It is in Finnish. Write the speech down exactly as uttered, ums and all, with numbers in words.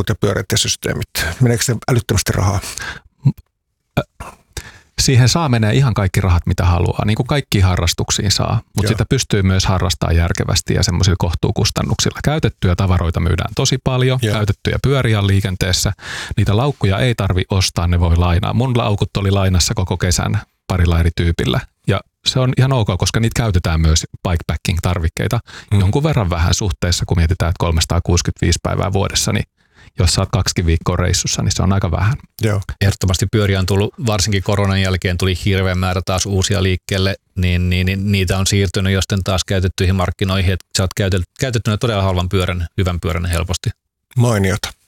laukut ja pyörät ja systeemit? Meneekö se älyttömästi rahaa? Siihen saa menee ihan kaikki rahat, mitä haluaa, niin kuin kaikkiin harrastuksiin saa, mutta sitä pystyy myös harrastamaan järkevästi ja semmoisilla kohtuukustannuksilla. Käytettyjä tavaroita myydään tosi paljon, Joo. käytettyjä pyöriä on liikenteessä. Niitä laukkuja ei tarvi ostaa, ne voi lainaa. Mun laukut oli lainassa koko kesän parilla eri tyypillä ja se on ihan ok, koska niitä käytetään myös bikepacking-tarvikkeita mm. jonkun verran vähän suhteessa, kun mietitään, että kolmesataakuusikymmentäviisi päivää vuodessa, niin jos sä oot kaksikin viikkoa reissussa, niin se on aika vähän. Joo. Ehdottomasti pyöriä on tullut, varsinkin koronan jälkeen tuli hirveän määrä taas uusia liikkeelle, niin, niin, niin niitä on siirtynyt josten taas käytettyihin markkinoihin, että sä oot käytettynä todella halvan pyörän, hyvän pyörän helposti. Mainiota.